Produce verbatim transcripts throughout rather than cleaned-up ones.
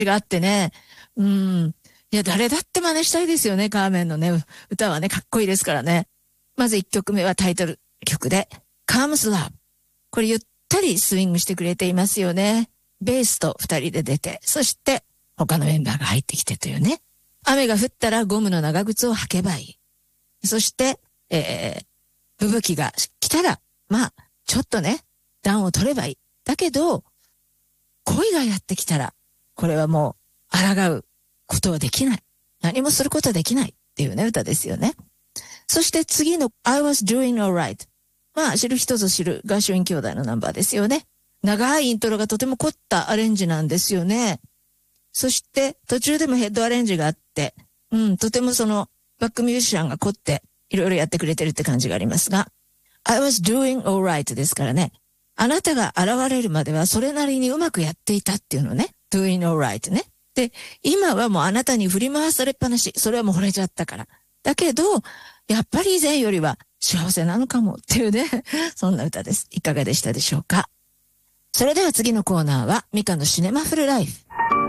があってね。うん。いや、誰だって真似したいですよね、カーメンのね、歌はね、かっこいいですからね。まずいっきょくめはタイトル曲で、Comes Love。これゆったりスイングしてくれていますよね。ベースと二人で出て、そして他のメンバーが入ってきてというね。雨が降ったらゴムの長靴を履けばいい。そして、えー、吹雪が来たら、まあ、ちょっとね、暖を取ればいい。だけど、恋がやってきたら、これはもう、抗うことはできない。何もすることはできないっていうね、歌ですよね。そして次の I was doing alright。まあ、知る人ぞ知るガーシュウィン兄弟のナンバーですよね。長いイントロがとても凝ったアレンジなんですよね。そして途中でもヘッドアレンジがあって、うん、とてもそのバックミュージシャンが凝っていろいろやってくれてるって感じがありますが、I was doing alright ですからね。あなたが現れるまではそれなりにうまくやっていたっていうのね。doing alright ね。で、今はもうあなたに振り回されっぱなし。それはもう惚れちゃったから。だけど、やっぱり以前よりは幸せなのかもっていうね。そんな歌です。いかがでしたでしょうか。それでは次のコーナーはミカのシネマフルライフ。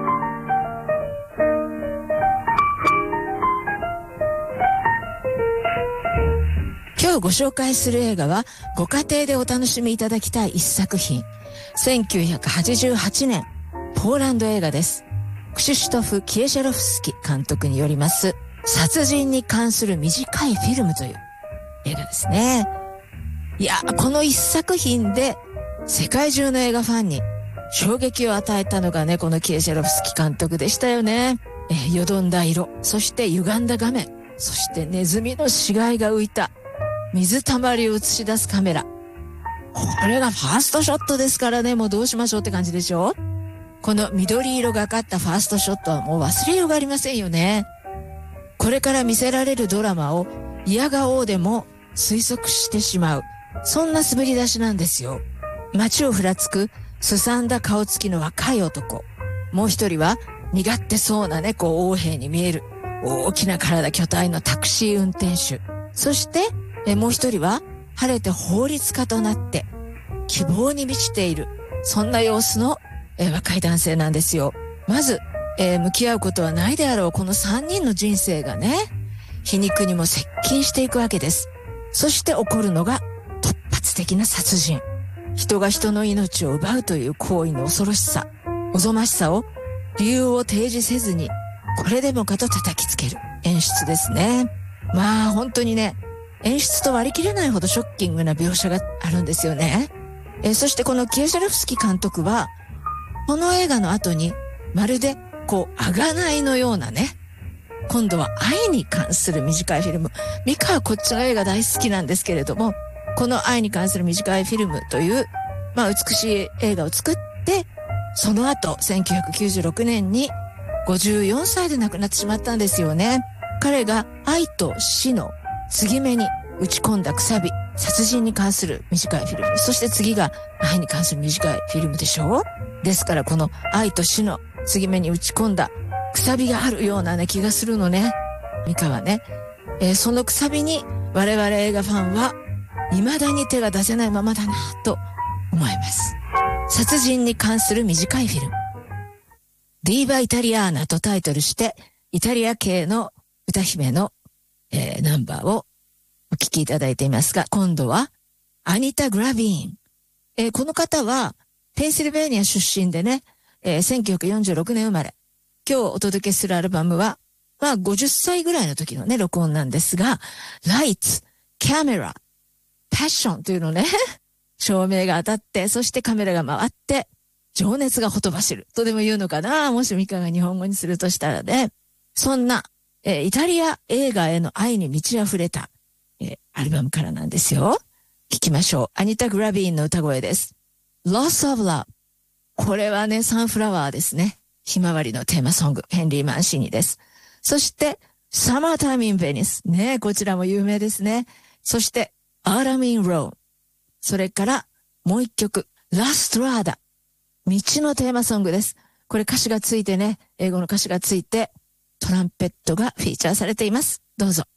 今日ご紹介する映画はご家庭でお楽しみいただきたい一作品。せんきゅうひゃくはちじゅうはちねん、ポーランド映画です。クシュシュトフ・キエシェロフスキ監督によります殺人に関する短いフィルムという映画ですね。いや、この一作品で世界中の映画ファンに衝撃を与えたのがね、このキエシェロフスキ監督でしたよね。えー、よどんだ色、そして歪んだ画面、そしてネズミの死骸が浮いた水たまりを映し出すカメラ。これがファーストショットですからね、もうどうしましょうって感じでしょ。この緑色がかったファーストショットはもう忘れようがありませんよね。これから見せられるドラマを嫌がおうでも推測してしまう。そんな滑り出しなんですよ。街をふらつくすさんだ顔つきの若い男。もう一人は身勝手そうなね、こう横兵に見える大きな体巨体のタクシー運転手。そしてえもう一人は晴れて法律家となって希望に満ちている、そんな様子のえ若い男性なんですよ。まず、えー、向き合うことはないであろうこの三人の人生がね、皮肉にも接近していくわけです。そして起こるのが突発的な殺人。人が人の命を奪うという行為の恐ろしさ、おぞましさを理由を提示せずにこれでもかと叩きつける演出ですね。まあ本当にね、演出と割り切れないほどショッキングな描写があるんですよね。えー、そしてこのキエシェロフスキ監督はこの映画の後にまるでこう贖いのようなね、今度は愛に関する短いフィルム。ミカはこっちの映画大好きなんですけれども、この愛に関する短いフィルムというまあ美しい映画を作って、その後せんきゅうひゃくきゅうじゅうろくねんにごじゅうよんさいで亡くなってしまったんですよね。彼が愛と死の継ぎ目に打ち込んだくさび、殺人に関する短いフィルム、そして次が愛に関する短いフィルムでしょう。ですからこの愛と死の継ぎ目に打ち込んだくさびがあるようなね気がするのね、ミカはね。えー、そのくさびに我々映画ファンは未だに手が出せないままだなと思います。殺人に関する短いフィルム、ディーバイタリアーナとタイトルしてイタリア系の歌姫の、えー、ナンバーをお聴きいただいていますが、今度はアニタ・グラビーン、えー、この方はペンシルベニア出身でね、えー、せんきゅうひゃくよんじゅうろくねん生まれ。今日お届けするアルバムはまあごじゅっさいぐらいの時のね録音なんですが、ライツ、キャメラ、パッションというのね照明が当たって、そしてカメラが回って情熱がほとばしるとでも言うのかな、もしミカが日本語にするとしたらね。そんな、えー、イタリア映画への愛に満ち溢れた、えー、アルバムからなんですよ。聞きましょう。アニタ・グラビーンの歌声です。 Loss of Love。 これはねサンフラワーですね。ひまわりのテーマソング、ヘンリー・マンシーニです。そしてSummertime in Venice ね、こちらも有名ですね。そしてAutumn in Rome、それからもう一曲ラストラーダ、道のテーマソングです。これ歌詞がついてね、英語の歌詞がついてトランペットがフィーチャーされています。どうぞ。